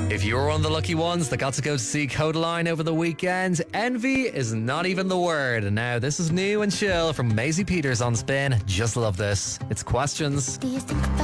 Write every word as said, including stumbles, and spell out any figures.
If you're one of the lucky ones that got to go to see Codaline over the weekend, envy is not even the word. And now this is new and chill from Maisie Peters on Spin. Just love this. It's Questions. Do you think about